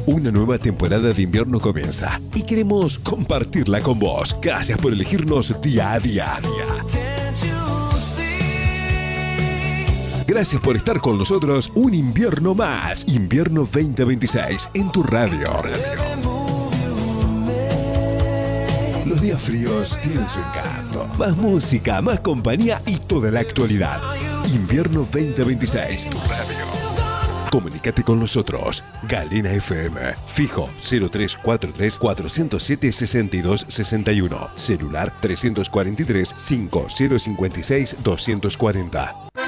Una nueva temporada de invierno comienza y queremos compartirla con vos. Gracias por elegirnos día a día. Gracias por estar con nosotros un invierno más. Invierno 2026 en tu radio. Los días fríos tienen su encanto. Más música, más compañía y toda la actualidad. Invierno 2026, tu radio. Comunícate con nosotros. Galena FM. Fijo 0343 407 6261. Celular 343 5056 240.